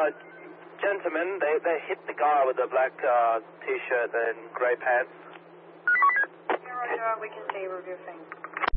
Gentlemen, they hit the guy with the black T-shirt and grey pants. Roger, we can see review thing.